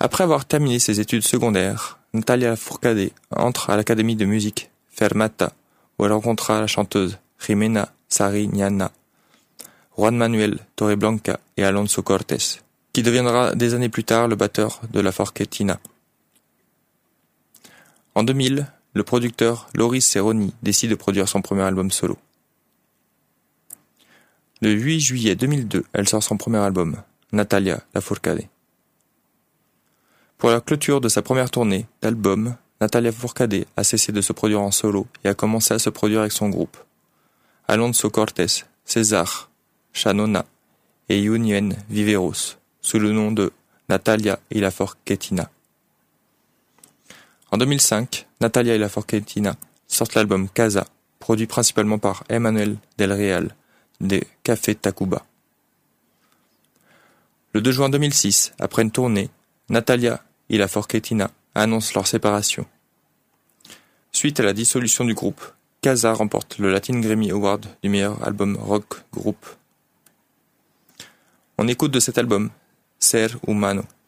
Après avoir terminé ses études secondaires, Natalia Lafourcade entre à l'académie de musique Fermata, où elle rencontra la chanteuse Jimena Sariñana, Juan Manuel Torreblanca et Alonso Cortés, qui deviendra des années plus tard le batteur de La Forquetina. En 2000, le producteur Loris Cerroni décide de produire son premier album solo. Le 8 juillet 2002, elle sort son premier album, Natalia Lafourcade. Pour la clôture de sa première tournée d'album, Natalia Lafourcade a cessé de se produire en solo et a commencé à se produire avec son groupe. Alonso Cortés, César, Chanona et Yunuen Viveros, sous le nom de Natalia y la Forquetina. En 2005, Natalia y la Forquetina sort l'album Casa, produit principalement par Emmanuel Del Real de Café Tacuba. Le 2 juin 2006, après une tournée, Natalia y la Forquetina annonce leur séparation. Suite à la dissolution du groupe, Casa remporte le Latin Grammy Award du meilleur album rock groupe. On écoute de cet album Ser Humano.